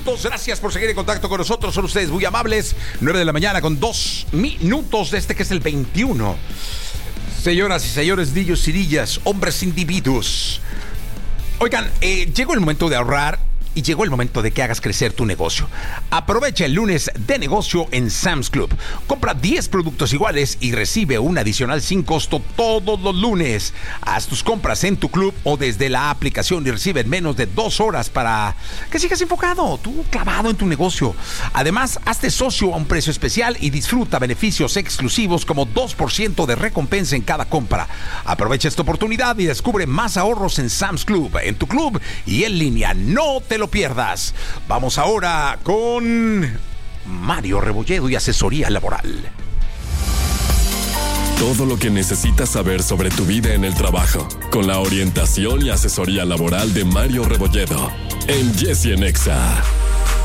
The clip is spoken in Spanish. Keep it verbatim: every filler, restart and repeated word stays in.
Gracias por seguir en contacto con nosotros, son ustedes muy amables. nueve de la mañana con dos minutos de este que es el veintiuno. Señoras y señores, niños y niñas, hombres individuos. Oigan, eh, llegó el momento de ahorrar y llegó el momento de que hagas crecer tu negocio. Aprovecha el lunes de negocio en Sam's Club. Compra diez productos iguales y recibe un adicional sin costo todos los lunes. Haz tus compras en tu club o desde la aplicación y recibe en menos de dos horas para que sigas enfocado, tú clavado en tu negocio. Además, hazte socio a un precio especial y disfruta beneficios exclusivos como dos por ciento de recompensa en cada compra. Aprovecha esta oportunidad y descubre más ahorros en Sam's Club, en tu club y en línea. No te lo pierdas. Vamos ahora con Mario Rebolledo y asesoría laboral. Todo lo que necesitas saber sobre tu vida en el trabajo, con la orientación y asesoría laboral de Mario Rebolledo, en Jessy en Exa.